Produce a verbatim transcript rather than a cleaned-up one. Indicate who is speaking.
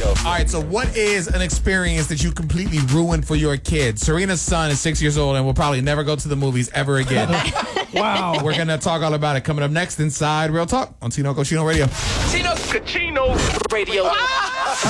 Speaker 1: Radio.
Speaker 2: All right, so what is an experience that you completely ruined for your kid? Serena's son is six years old and will probably never go to the movies ever again. Wow. We're going to talk all about it coming up next inside Real Talk on Tino Cochino Radio.
Speaker 1: Tino Cochino Radio.